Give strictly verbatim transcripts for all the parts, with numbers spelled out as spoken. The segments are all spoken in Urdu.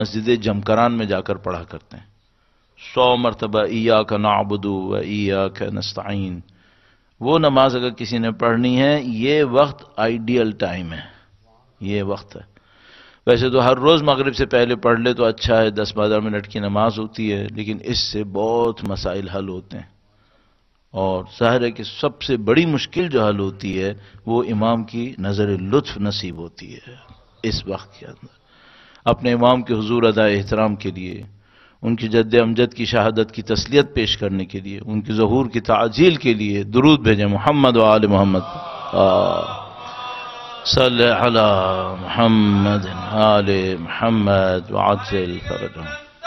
مسجد جمکران میں جا کر پڑھا کرتے ہیں سو مرتبہ ایاک نعبدو و ایاک نستعین. وہ نماز اگر کسی نے پڑھنی ہے یہ وقت آئیڈیل ٹائم ہے، یہ وقت ہے. ویسے تو ہر روز مغرب سے پہلے پڑھ لے تو اچھا ہے، دس بارہ منٹ کی نماز ہوتی ہے، لیکن اس سے بہت مسائل حل ہوتے ہیں. اور ظاہر ہے کہ سب سے بڑی مشکل جو حل ہوتی ہے وہ امام کی نظر لطف نصیب ہوتی ہے اس وقت کے اندر. اپنے امام کے حضور ادائے احترام کے لیے، ان کی جد امجد کی شہادت کی تسلیت پیش کرنے کے لیے، ان کی ظہور کی تعجیل کے لیے درود بھیجیں محمد و آل محمد. صلی علی محمد آل محمد وعجل فرجهم.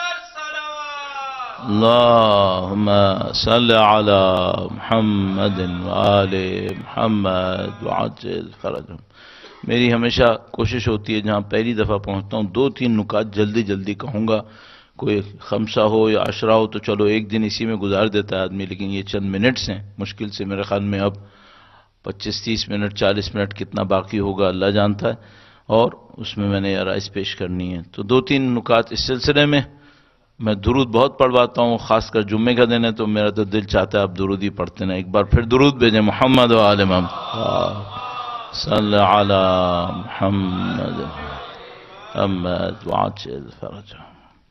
اللہم صلی علی محمد وآل محمد وعجل فرجهم. میری ہمیشہ کوشش ہوتی ہے جہاں پہلی دفعہ پہنچتا ہوں دو تین نکات جلدی جلدی کہوں گا. کوئی خمسہ ہو یا عشرہ ہو تو چلو ایک دن اسی میں گزار دیتا ہے آدمی، لیکن یہ چند منٹس ہیں، مشکل سے میرے خیال میں اب پچیس تیس منٹ چالیس منٹ کتنا باقی ہوگا اللہ جانتا ہے، اور اس میں میں نے آرائز پیش کرنی ہے. تو دو تین نکات اس سلسلے میں. میں درود بہت پڑھواتا ہوں، خاص کر جمعے کا دن ہے تو میرا تو دل چاہتا ہے آپ درود ہی پڑھتے ہیں. ایک بار پھر درود بھیجیں محمد و آل محمد. صلی علی محمد محمد وعجل فرجهم.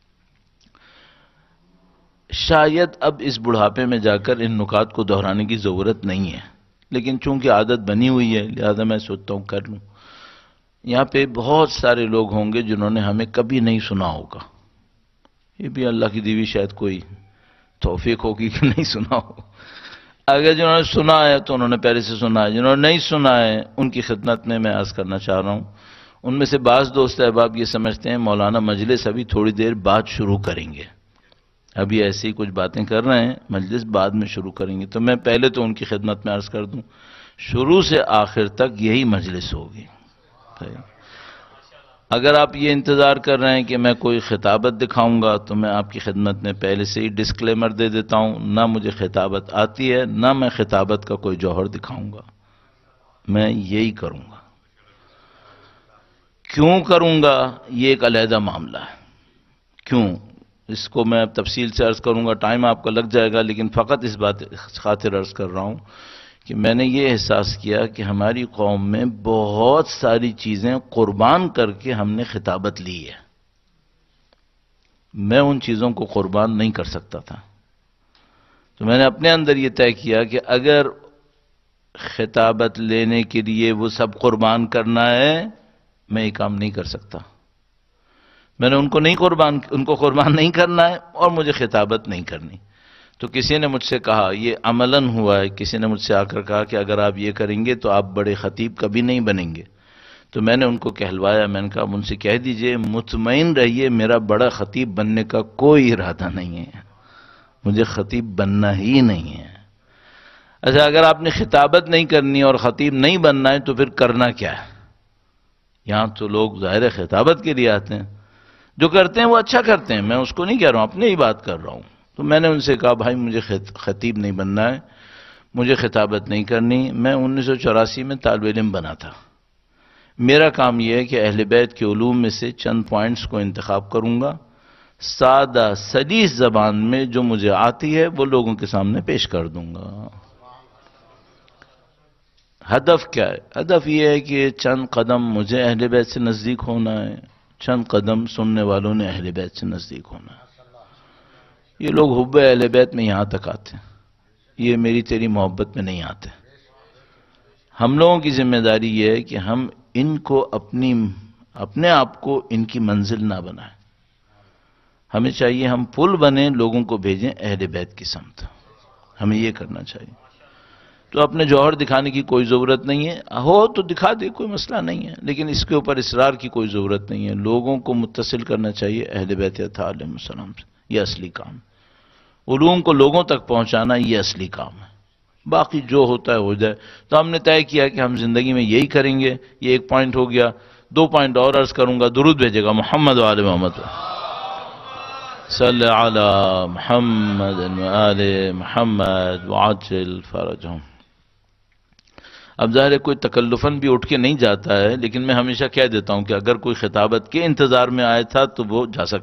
شاید اب اس بڑھاپے میں جا کر ان نکات کو دہرانے کی ضرورت نہیں ہے، لیکن چونکہ عادت بنی ہوئی ہے لہذا میں سوچتا ہوں کر لوں. یہاں پہ بہت سارے لوگ ہوں گے جنہوں نے ہمیں کبھی نہیں سنا ہوگا. یہ بھی اللہ کی دیوی شاید کوئی توفیق ہوگی کہ نہیں سنا ہو. اگر جنہوں نے سنا ہے تو انہوں نے پہلے سے سنا ہے، جنہوں نے نہیں سنا ہے ان کی خدمت میں میں عرض کرنا چاہ رہا ہوں. ان میں سے بعض دوست احباب یہ سمجھتے ہیں مولانا مجلس ابھی تھوڑی دیر بعد شروع کریں گے، ابھی ایسی کچھ باتیں کر رہے ہیں، مجلس بعد میں شروع کریں گے. تو میں پہلے تو ان کی خدمت میں عرض کر دوں شروع سے آخر تک یہی مجلس ہوگی. اگر آپ یہ انتظار کر رہے ہیں کہ میں کوئی خطابت دکھاؤں گا تو میں آپ کی خدمت میں پہلے سے ہی ڈسکلیمر دے دیتا ہوں، نہ مجھے خطابت آتی ہے نہ میں خطابت کا کوئی جوہر دکھاؤں گا. میں یہی کروں گا. کیوں کروں گا یہ ایک علیحدہ معاملہ ہے. کیوں اس کو میں اب تفصیل سے عرض کروں گا، ٹائم آپ کا لگ جائے گا، لیکن فقط اس بات خاطر عرض کر رہا ہوں کہ میں نے یہ احساس کیا کہ ہماری قوم میں بہت ساری چیزیں قربان کر کے ہم نے خطابت لی ہے. میں ان چیزوں کو قربان نہیں کر سکتا تھا، تو میں نے اپنے اندر یہ طے کیا کہ اگر خطابت لینے کے لیے وہ سب قربان کرنا ہے میں یہ کام نہیں کر سکتا. میں نے ان کو نہیں قربان ان کو قربان نہیں کرنا ہے اور مجھے خطابت نہیں کرنی. تو کسی نے مجھ سے کہا، یہ عملاً ہوا ہے، کسی نے مجھ سے آ کر کہا کہ اگر آپ یہ کریں گے تو آپ بڑے خطیب کبھی نہیں بنیں گے. تو میں نے ان کو کہلوایا، میں نے کہا ان سے کہہ دیجئے مطمئن رہیے میرا بڑا خطیب بننے کا کوئی ارادہ نہیں ہے، مجھے خطیب بننا ہی نہیں ہے. اچھا اگر آپ نے خطابت نہیں کرنی اور خطیب نہیں بننا ہے تو پھر کرنا کیا ہے؟ یہاں تو لوگ ظاہر خطابت کے لیے آتے ہیں، جو کرتے ہیں وہ اچھا کرتے ہیں، میں اس کو نہیں کہہ رہا ہوں، اپنے ہی بات کر رہا ہوں. تو میں نے ان سے کہا بھائی مجھے خطیب نہیں بننا ہے، مجھے خطابت نہیں کرنی. میں انیس سو چوراسی میں طالب علم بنا تھا. میرا کام یہ ہے کہ اہل بیت کے علوم میں سے چند پوائنٹس کو انتخاب کروں گا، سادہ سلیس زبان میں جو مجھے آتی ہے وہ لوگوں کے سامنے پیش کر دوں گا. ہدف کیا ہے؟ ہدف یہ ہے کہ چند قدم مجھے اہل بیت سے نزدیک ہونا ہے، چند قدم سننے والوں نے اہل بیت سے نزدیک ہونا ہے. یہ لوگ حب اہل بیت میں یہاں تک آتے ہیں، یہ میری تیری محبت میں نہیں آتے. ہم لوگوں کی ذمہ داری یہ ہے کہ ہم ان کو اپنی اپنے آپ کو ان کی منزل نہ بنائیں. ہمیں چاہیے ہم پل بنیں، لوگوں کو بھیجیں اہل بیت کی سمت. ہمیں یہ کرنا چاہیے. تو اپنے جوہر دکھانے کی کوئی ضرورت نہیں ہے، ہو تو دکھا دے، کوئی مسئلہ نہیں ہے، لیکن اس کے اوپر اصرار کی کوئی ضرورت نہیں ہے. لوگوں کو متصل کرنا چاہیے اہل بیت اطہار علیہ السلام سے، یہ اصلی کام. علوم کو لوگوں تک پہنچانا یہ اصلی کام ہے، باقی جو ہوتا ہے ہو جائے. تو ہم نے طے کیا کہ ہم زندگی میں یہی کریں گے. یہ ایک پوائنٹ ہو گیا. دو پوائنٹ اور عرض کروں گا. درود بھیجے گا محمد و آل محمد. صلی علی محمد و آل محمد وعجل فرجهم. اب ظاہر ہے کوئی تکلفاً بھی اٹھ کے نہیں جاتا ہے، لیکن میں ہمیشہ کہہ دیتا ہوں کہ اگر کوئی خطابت کے انتظار میں آیا تھا تو وہ جا سکتا